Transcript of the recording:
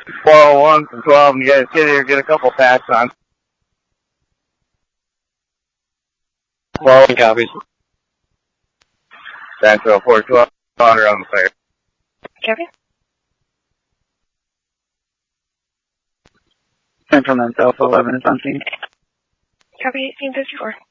401 from 12, and you guys get here, get a couple packs on. 12 copies. Central 412 on the fire. Copy. Central 9 Alpha 11 is on scene. Copy 1854.